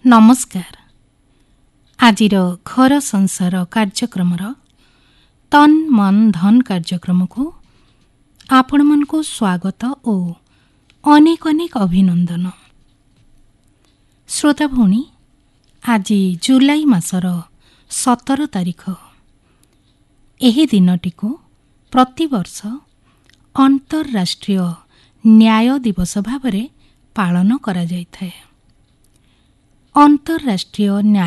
ନମସ୍କାର। ଆଜିର ଘର ସଂସାର କାର୍ଯ୍ୟକ୍ରମର ତନ୍ ମନ୍ ଧନ୍ କାର୍ଯ୍ୟକ୍ରମକୁ ଆପଣମାନଙ୍କୁ ସ୍ୱାଗତ ଓ ଅନେକ ଅନେକ ଅଭିନନ୍ଦନ। ଶ୍ରୋତା ଭଉଣୀ, ଆଜି ଜୁଲାଇ ମାସର 17 ତାରିଖ। ଏହି ଦିନଟିକୁ ପ୍ରତିବର୍ଷ ଅନ୍ତର୍ରାଷ୍ଟ୍ରୀୟ ନ୍ୟାୟ ଦିବସ ଭାବରେ ପାଳନ କରାଯାଇଥାଏ। ଅନ୍ତର୍ରାଷ୍ଟ୍ରୀୟ ନ୍ୟାୟ